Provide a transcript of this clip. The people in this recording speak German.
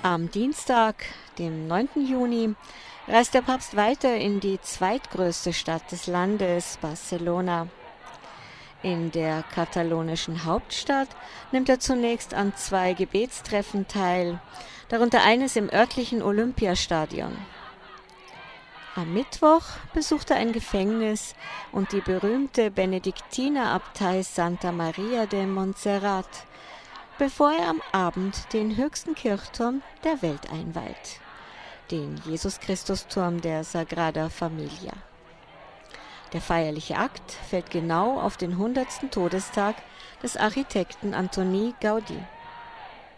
Am Dienstag, dem 9. Juni, reist der Papst weiter in die zweitgrößte Stadt des Landes, Barcelona. In der katalonischen Hauptstadt nimmt er zunächst an 2 Gebetstreffen teil, darunter eines im örtlichen Olympiastadion. Am Mittwoch besucht er ein Gefängnis und die berühmte Benediktinerabtei Santa Maria de Montserrat, bevor er am Abend den höchsten Kirchturm der Welt einweiht, den Jesus-Christus-Turm der Sagrada Familia. Der feierliche Akt fällt genau auf den 100. Todestag des Architekten Antoni Gaudí.